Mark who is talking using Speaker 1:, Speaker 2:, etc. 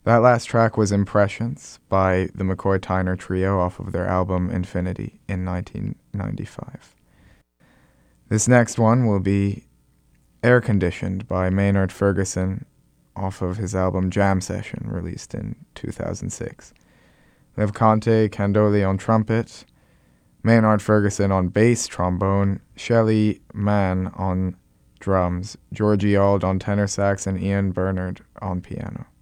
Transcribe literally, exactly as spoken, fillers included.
Speaker 1: That last track was Impressions by the McCoy Tyner Trio off of their album Infinity in nineteen ninety-five. This next one will be Air Conditioned by Maynard Ferguson off of his album Jam Session, released in two thousand six. Lev Conte Candoli on trumpet, Maynard Ferguson on bass, trombone, Shelley Mann on drums, Georgie Auld on tenor sax, and Ian Bernard on piano.